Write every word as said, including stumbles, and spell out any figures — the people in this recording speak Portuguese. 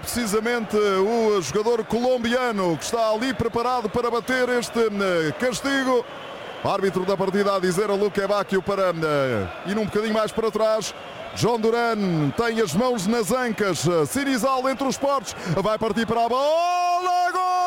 precisamente o jogador colombiano que está ali preparado para bater este castigo. Árbitro da partida a dizer a Luque Bacchio para ir um bocadinho mais para trás. João Duran tem as mãos nas ancas. Sinizal entre os portos. Vai partir para a bola. Gol!